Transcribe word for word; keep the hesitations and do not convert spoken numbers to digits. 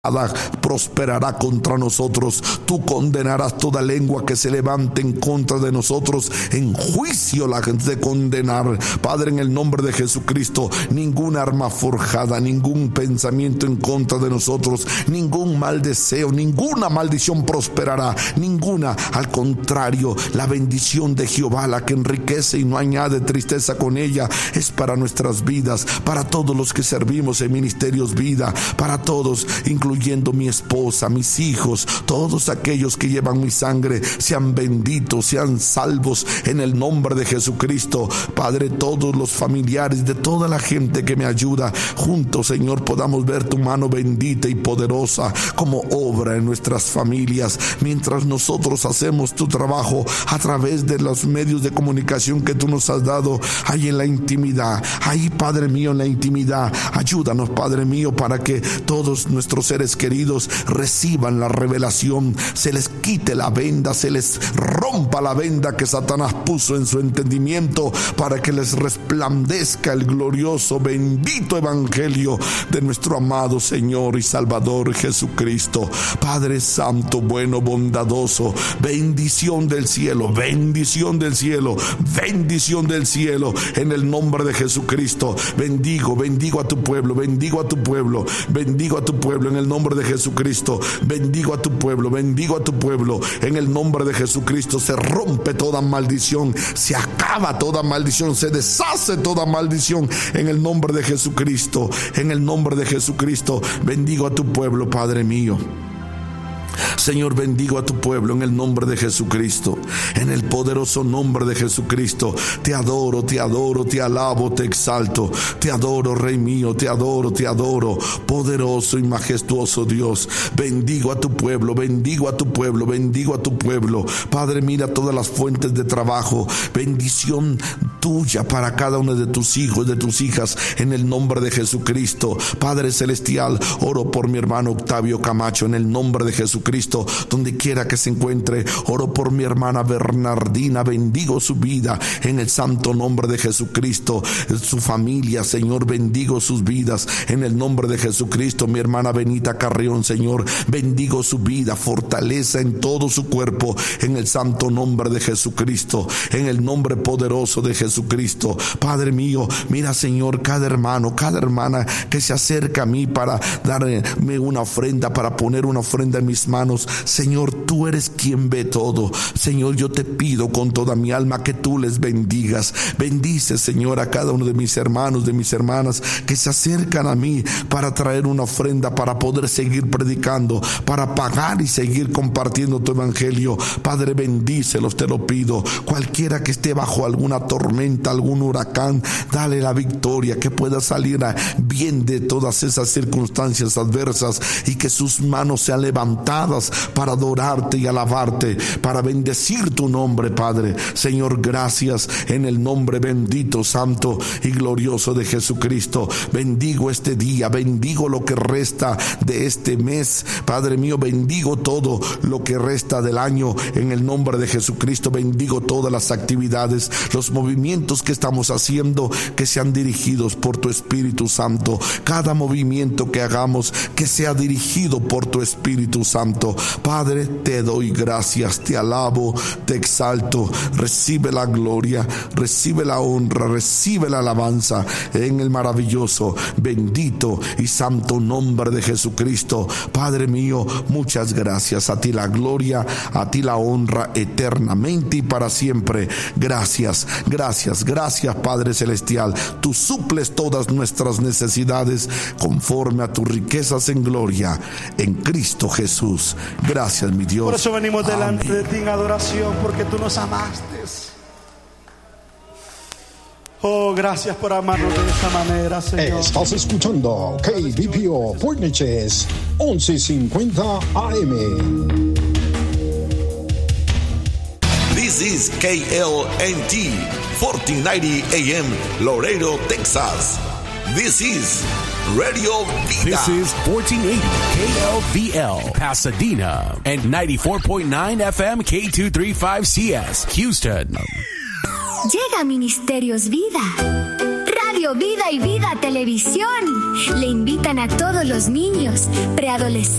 prosperará contra nosotros. Tú condenarás toda lengua que se levante en contra de nosotros. En juicio la gente de condenar. Padre, en el nombre de Jesucristo, ninguna arma forjada, ningún pensamiento en contra de nosotros, ningún mal deseo, ninguna maldición prosperará, ninguna. Al contrario, la bendición de Jehová, la que enriquece y no añade tristeza con ella, es para nuestras vidas, para todos los que servimos en Ministerios Vida, para todos, incluyendo incluyendo mi esposa, mis hijos, todos aquellos que llevan mi sangre, sean benditos, sean salvos en el nombre de Jesucristo. Padre, todos los familiares de toda la gente que me ayuda, juntos, Señor, podamos ver tu mano bendita y poderosa como obra en nuestras familias, mientras nosotros hacemos tu trabajo a través de los medios de comunicación que tú nos has dado, ahí en la intimidad, ahí, Padre mío, en la intimidad. Ayúdanos, Padre mío, para que todos nuestros seres queridos reciban la revelación, se les quite la venda, se les rompa la venda que Satanás puso en su entendimiento, para que les resplandezca el glorioso, bendito evangelio de nuestro amado Señor y Salvador Jesucristo. Padre santo, bueno, bondadoso, bendición del cielo, bendición del cielo, bendición del cielo, en el nombre de Jesucristo. Bendigo, bendigo a tu pueblo, bendigo a tu pueblo, bendigo a tu pueblo en el nombre de Jesucristo. Bendigo a tu pueblo, bendigo a tu pueblo en el nombre de Jesucristo. Se rompe toda maldición, se acaba toda maldición, se deshace toda maldición en el nombre de Jesucristo. En el nombre de Jesucristo, bendigo a tu pueblo, Padre mío. Señor, bendigo a tu pueblo en el nombre de Jesucristo, en el poderoso nombre de Jesucristo. Te adoro, te adoro, te alabo, te exalto, te adoro, Rey mío, te adoro, te adoro, poderoso y majestuoso Dios. Bendigo a tu pueblo, bendigo a tu pueblo, bendigo a tu pueblo. Padre, mira todas las fuentes de trabajo, bendición tuya para cada uno de tus hijos, de tus hijas, en el nombre de Jesucristo. Padre celestial, oro por mi hermano Octavio Camacho en el nombre de Jesucristo. Cristo, donde quiera que se encuentre. Oro por mi hermana Bernardina, bendigo su vida en el santo nombre de Jesucristo. Su familia, Señor, bendigo sus vidas en el nombre de Jesucristo. Mi hermana Benita Carrión, Señor, bendigo su vida, fortaleza en todo su cuerpo en el santo nombre de Jesucristo, en el nombre poderoso de Jesucristo. Padre mío, mira, Señor, cada hermano, cada hermana que se acerca a mí para darme una ofrenda, para poner una ofrenda en mis manos. Señor, tú eres quien ve todo. Señor, yo te pido con toda mi alma que tú les bendigas. Bendice, Señor, a cada uno de mis hermanos, de mis hermanas que se acercan a mí para traer una ofrenda, para poder seguir predicando, para pagar y seguir compartiendo tu evangelio. Padre, bendícelos, te lo pido. Cualquiera que esté bajo alguna tormenta, algún huracán, dale la victoria, que pueda salir bien de todas esas circunstancias adversas y que sus manos sean levantadas para adorarte y alabarte, para bendecir tu nombre, Padre. Señor, gracias en el nombre bendito, santo y glorioso de Jesucristo. Bendigo este día, bendigo lo que resta de este mes, Padre mío, bendigo todo lo que resta del año en el nombre de Jesucristo. Bendigo todas las actividades, los movimientos que estamos haciendo, que sean dirigidos por tu Espíritu Santo. Cada movimiento que hagamos, que sea dirigido por tu Espíritu Santo. Padre, te doy gracias, te alabo, te exalto. Recibe la gloria, recibe la honra, recibe la alabanza en el maravilloso, bendito y santo nombre de Jesucristo. Padre mío, muchas gracias. A ti la gloria, a ti la honra eternamente y para siempre. Gracias, gracias, gracias, Padre celestial. Tú suples todas nuestras necesidades conforme a tus riquezas en gloria en Cristo Jesús. Gracias, mi Dios. Por eso venimos delante Amén. de ti en adoración, porque tú nos amaste. Oh, gracias por amarnos de esta manera, Señor. Estás escuchando K B P O Port Neches once cincuenta A M. This is K L N T fourteen ninety A M Laredo, Texas. This is Radio Vida. This is fourteen eighty K L V L Pasadena and ninety-four point nine F M K two thirty-five C S Houston. Llega Ministerios Vida, Radio Radio Vida y Vida Televisión le invitan a todos los niños, preadolescentes,